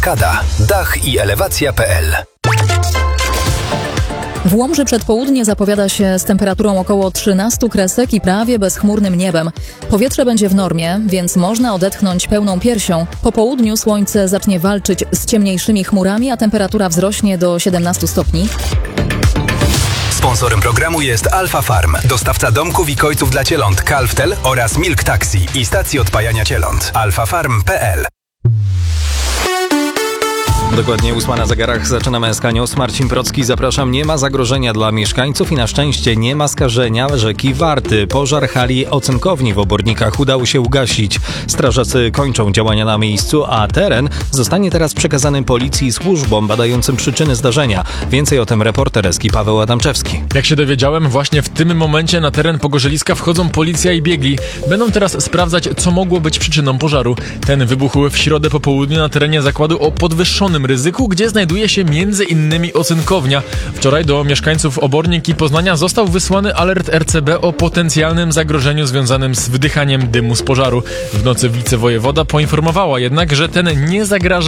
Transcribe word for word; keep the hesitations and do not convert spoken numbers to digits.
Kada. Dach i elewacja kropka p l. W Łomży przedpołudnie zapowiada się z temperaturą około trzynastu kresek i prawie bezchmurnym niebem. Powietrze będzie w normie, więc można odetchnąć pełną piersią. Po południu słońce zacznie walczyć z ciemniejszymi chmurami, a temperatura wzrośnie do siedemnastu stopni. Sponsorem programu jest Alfa Farm, dostawca domków i kojców dla cieląt Calftel oraz Milk Taxi i stacji odpajania cieląt. alfa farm kropka p l. Dokładnie ósma na zegarach, zaczynamy S K News. Marcin Procki, zapraszam. Nie ma zagrożenia dla mieszkańców i na szczęście nie ma skażenia rzeki Warty. Pożar hali ocynkowni w Obornikach udało się ugasić. Strażacy kończą działania na miejscu, a teren zostanie teraz przekazany policji i służbom badającym przyczyny zdarzenia. Więcej o tym reporter S K Paweł Adamczewski. Jak się dowiedziałem, właśnie w tym momencie na teren Pogorzeliska wchodzą policja i biegli. Będą teraz sprawdzać, co mogło być przyczyną pożaru. Ten wybuchł w środę po południu na terenie zakładu o podwyższonym ryzyku, gdzie znajduje się między innymi ocynkownia. Wczoraj do mieszkańców Obornik i Poznania został wysłany alert R C B o potencjalnym zagrożeniu związanym z wdychaniem dymu z pożaru. W nocy wicewojewoda poinformowała jednak, że ten nie zagraża